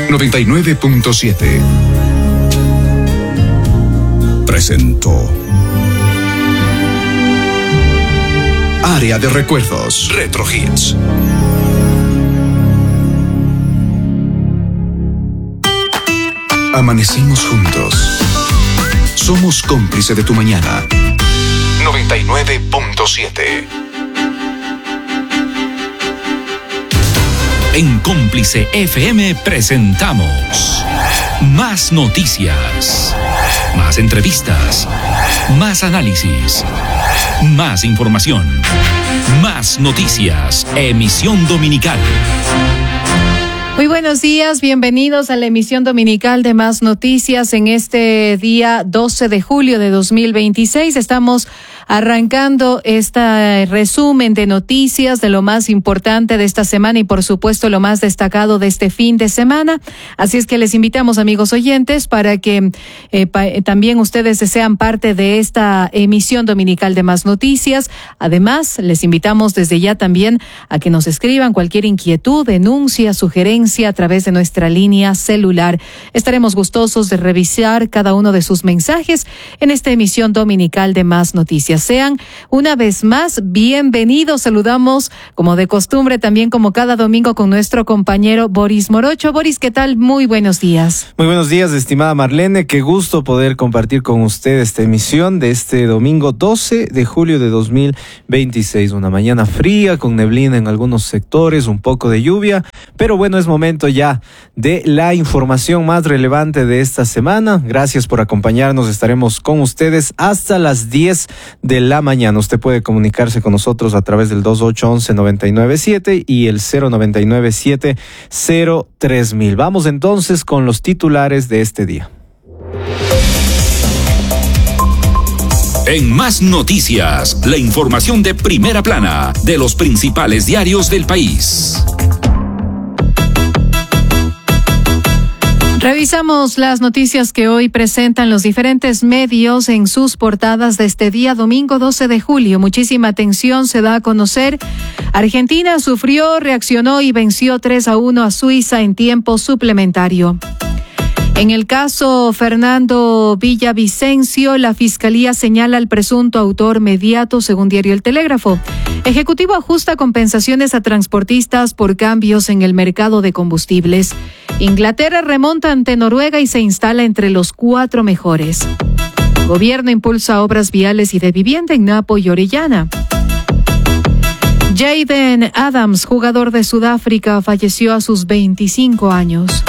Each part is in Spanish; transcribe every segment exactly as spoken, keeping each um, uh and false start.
noventa y nueve punto siete presentó Área de Recuerdos Retro Hits. Amanecimos juntos. Somos cómplice de tu mañana. noventa y nueve punto siete. En Cómplice F M presentamos Más Noticias, más entrevistas, más análisis, más información, más noticias, emisión dominical. Muy buenos días, bienvenidos a la emisión dominical de Más Noticias en este día doce de julio de dos mil veintiséis. Estamos arrancando este resumen de noticias de lo más importante de esta semana y por supuesto lo más destacado de este fin de semana. Así es que les invitamos, amigos oyentes, para que eh, pa, eh, también ustedes sean parte de esta emisión dominical de Más Noticias. Además, les invitamos desde ya también a que nos escriban cualquier inquietud, denuncia, sugerencia a través de nuestra línea celular. Estaremos gustosos de revisar cada uno de sus mensajes en esta emisión dominical de Más Noticias. Sean una vez más bienvenidos. Saludamos como de costumbre también como cada domingo con nuestro compañero Boris Morocho. Boris, ¿qué tal? Muy buenos días. Muy buenos días, estimada Marlene. Qué gusto poder compartir con usted esta emisión de este domingo doce de julio de dos mil veintiséis. Una mañana fría con neblina en algunos sectores, un poco de lluvia, pero bueno, es momento ya de la información más relevante de esta semana. Gracias por acompañarnos. Estaremos con ustedes hasta las diez de la mañana. Usted puede comunicarse con nosotros a través del dos ocho once noventa y nueve siete y el cero noventa y nueve siete cero tres mil. Vamos entonces con los titulares de este día. En Más Noticias, la información de primera plana de los principales diarios del país. Revisamos las noticias que hoy presentan los diferentes medios en sus portadas de este día domingo doce de julio. Muchísima atención se da a conocer. Argentina sufrió, reaccionó y venció tres a uno a Suiza en tiempo suplementario. En el caso Fernando Villavicencio, la Fiscalía señala al presunto autor mediato, según diario El Telégrafo. Ejecutivo ajusta compensaciones a transportistas por cambios en el mercado de combustibles. Inglaterra remonta ante Noruega y se instala entre los cuatro mejores. Gobierno impulsa obras viales y de vivienda en Napo y Orellana. Jaden Adams, jugador de Sudáfrica, falleció a sus veinticinco años.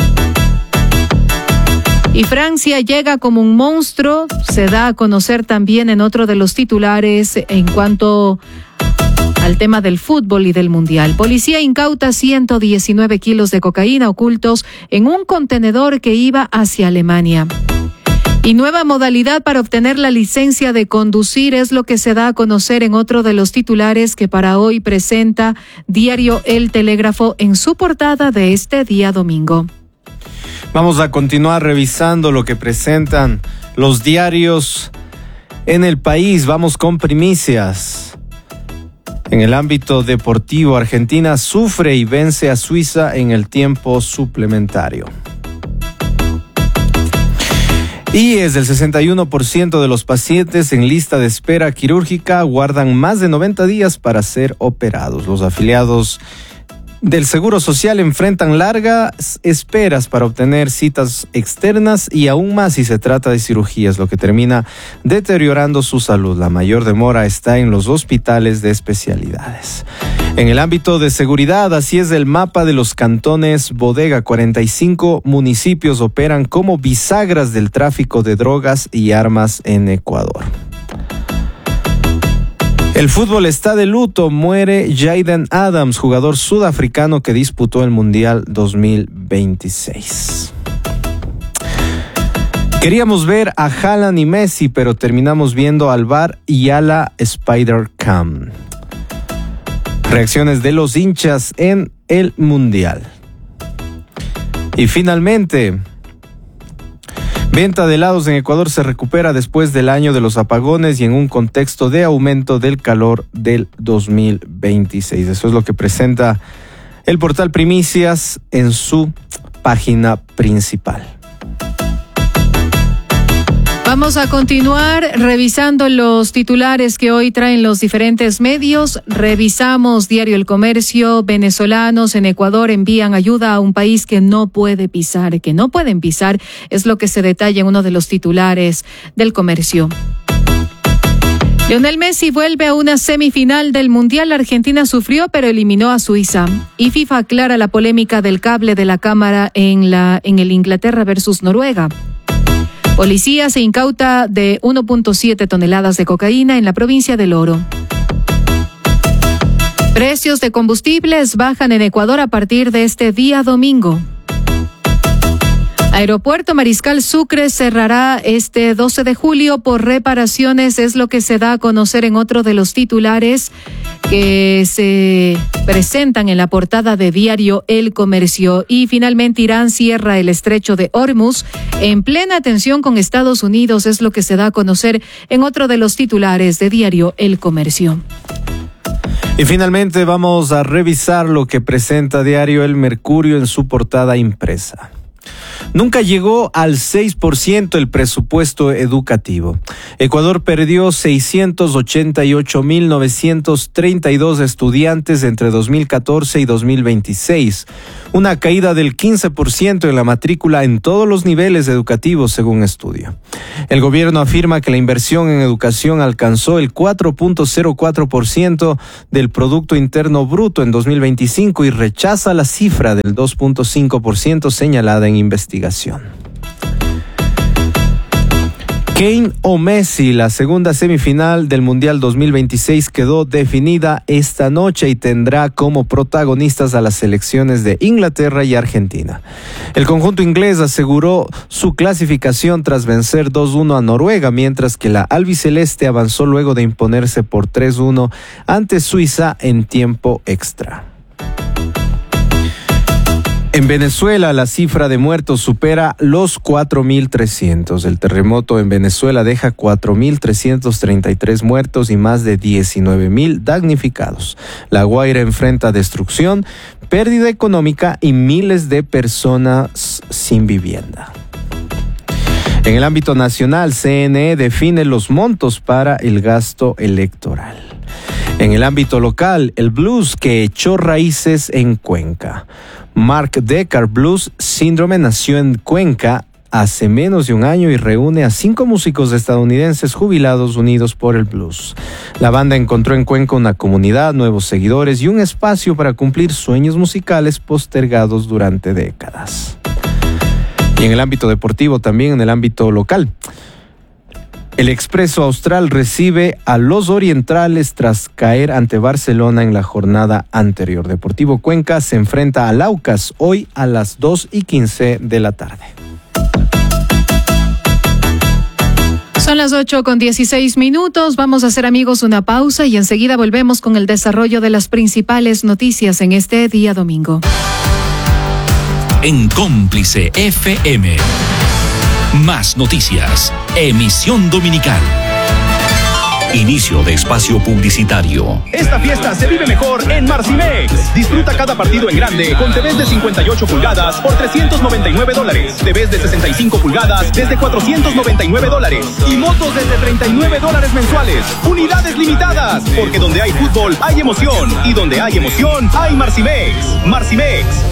Y Francia llega como un monstruo, se da a conocer también en otro de los titulares en cuanto al tema del fútbol y del mundial. Policía incauta ciento diecinueve kilos de cocaína ocultos en un contenedor que iba hacia Alemania. Y nueva modalidad para obtener la licencia de conducir es lo que se da a conocer en otro de los titulares que para hoy presenta diario El Telégrafo en su portada de este día domingo. Vamos a continuar revisando lo que presentan los diarios en el país. Vamos con primicias. En el ámbito deportivo, Argentina sufre y vence a Suiza en el tiempo suplementario. Y es del sesenta y uno por ciento de los pacientes en lista de espera quirúrgica guardan más de noventa días para ser operados. Los afiliados del Seguro Social enfrentan largas esperas para obtener citas externas y aún más si se trata de cirugías, lo que termina deteriorando su salud. La mayor demora está en los hospitales de especialidades. En el ámbito de seguridad, así es el mapa de los cantones Bodega. cuarenta y cinco municipios operan como bisagras del tráfico de drogas y armas en Ecuador. El fútbol está de luto, muere Jaden Adams, jugador sudafricano que disputó el Mundial dos mil veintiséis. Queríamos ver a Haaland y Messi, pero terminamos viendo al V A R y a la Spider-Cam. Reacciones de los hinchas en el Mundial. Y finalmente, venta de helados en Ecuador se recupera después del año de los apagones y en un contexto de aumento del calor del dos mil veintiséis. Eso es lo que presenta el portal Primicias en su página principal. Vamos a continuar revisando los titulares que hoy traen los diferentes medios. Revisamos Diario El Comercio. Venezolanos en Ecuador envían ayuda a un país que no puede pisar, que no pueden pisar. Es lo que se detalla en uno de los titulares del Comercio. Lionel Messi vuelve a una semifinal del Mundial. Argentina sufrió, pero eliminó a Suiza. Y FIFA aclara la polémica del cable de la cámara en, la, en el Inglaterra versus Noruega. Policía se incauta de uno punto siete toneladas de cocaína en la provincia del Oro. Precios de combustibles bajan en Ecuador a partir de este día domingo. Aeropuerto Mariscal Sucre cerrará este doce de julio por reparaciones, es lo que se da a conocer en otro de los titulares que se presentan en la portada de Diario El Comercio. Y finalmente Irán cierra el estrecho de Hormuz en plena tensión con Estados Unidos, es lo que se da a conocer en otro de los titulares de Diario El Comercio. Y finalmente vamos a revisar lo que presenta Diario El Mercurio en su portada impresa. Nunca llegó al seis por ciento el presupuesto educativo. Ecuador perdió seiscientos ochenta y ocho mil novecientos treinta y dos estudiantes entre dos mil catorce y dos mil veintiséis, una caída del quince por ciento en la matrícula en todos los niveles educativos, según estudio. El gobierno afirma que la inversión en educación alcanzó el cuatro punto cero cuatro por ciento del Producto Interno Bruto en dos mil veinticinco y rechaza la cifra del dos punto cinco por ciento señalada en investigación. Kane o Messi, la segunda semifinal del Mundial dos mil veintiséis quedó definida esta noche y tendrá como protagonistas a las selecciones de Inglaterra y Argentina. El conjunto inglés aseguró su clasificación tras vencer dos uno a Noruega, mientras que la albiceleste avanzó luego de imponerse por tres uno ante Suiza en tiempo extra. En Venezuela, la cifra de muertos supera los cuatro mil trescientos. El terremoto en Venezuela deja cuatro mil trescientos treinta y tres muertos y más de diecinueve mil damnificados. La Guaira enfrenta destrucción, pérdida económica y miles de personas sin vivienda. En el ámbito nacional, C N E define los montos para el gasto electoral. En el ámbito local, el blues que echó raíces en Cuenca. Mark Decker Blues Síndrome nació en Cuenca hace menos de un año y reúne a cinco músicos estadounidenses jubilados unidos por el blues. La banda encontró en Cuenca una comunidad, nuevos seguidores y un espacio para cumplir sueños musicales postergados durante décadas. Y en el ámbito deportivo, también en el ámbito local, el Expreso Austral recibe a los orientales tras caer ante Barcelona en la jornada anterior. Deportivo Cuenca se enfrenta al Aucas hoy a las dos y quince de la tarde. Son las ocho con dieciséis minutos. Vamos a hacer, amigos, una pausa y enseguida volvemos con el desarrollo de las principales noticias en este día domingo. En Cómplice F M. Más noticias. Emisión dominical. Inicio de espacio publicitario. Esta fiesta se vive mejor en Marcimex. Disfruta cada partido en grande con T Vs de cincuenta y ocho pulgadas por trescientos noventa y nueve dólares. T Vs de sesenta y cinco pulgadas desde cuatrocientos noventa y nueve dólares. Y motos desde treinta y nueve dólares mensuales. Unidades limitadas. Porque donde hay fútbol hay emoción. Y donde hay emoción hay Marcimex. Marcimex.